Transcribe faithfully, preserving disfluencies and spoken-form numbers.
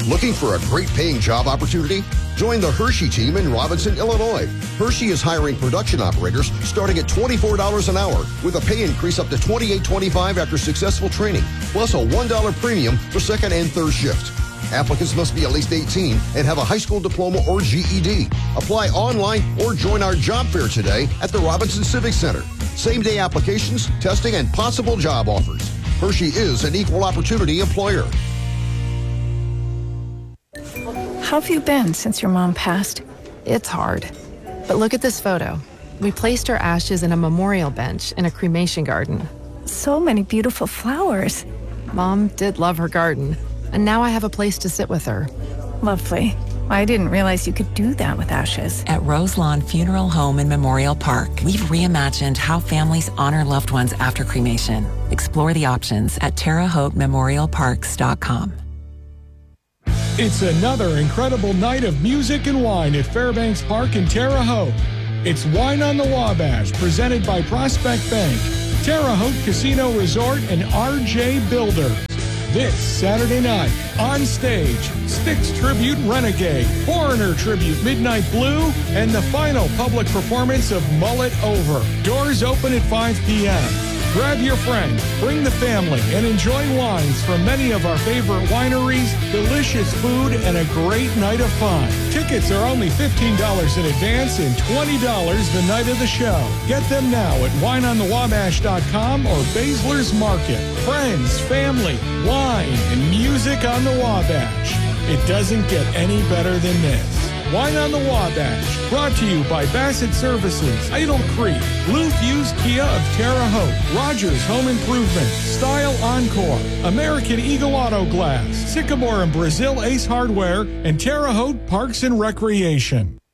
Looking for a great paying job opportunity? Join the Hershey team in Robinson, Illinois. Hershey is hiring production operators starting at twenty-four dollars an hour with a pay increase up to twenty-eight twenty-five after successful training, plus a one dollar premium for second and third shift. Applicants must be at least eighteen and have a high school diploma or G E D. Apply online or join our job fair today at the Robinson Civic Center. Same-day applications, testing, and possible job offers. Hershey is an equal opportunity employer. How have you been since your mom passed? It's hard. But look at this photo. We placed her ashes in a memorial bench in a cremation garden. So many beautiful flowers. Mom did love her garden, and now I have a place to sit with her. Lovely. I didn't realize you could do that with ashes. At Roselawn Funeral Home and Memorial Park, we've reimagined how families honor loved ones after cremation. Explore the options at terre haute memorial parks dot com. It's another incredible night of music and wine at Fairbanks Park in Terre Haute. It's Wine on the Wabash, presented by Prospect Bank, Terre Haute Casino Resort, and R J Builders. This Saturday night, on stage, Styx Tribute Renegade, Foreigner Tribute Midnight Blue, and the final public performance of Mullet Over. Doors open at five p.m. Grab your friends, bring the family, and enjoy wines from many of our favorite wineries, delicious food, and a great night of fun. Tickets are only fifteen dollars in advance and twenty dollars the night of the show. Get them now at wine on the wabash dot com or Baszler's Market. Friends, family, wine, and music on the Wabash. It doesn't get any better than this. Wine on the Wabash, brought to you by Bassett Services, Idle Creek, Blue Fuse Kia of Terre Haute, Rogers Home Improvement, Style Encore, American Eagle Auto Glass, Sycamore and Brazil Ace Hardware, and Terre Haute Parks and Recreation.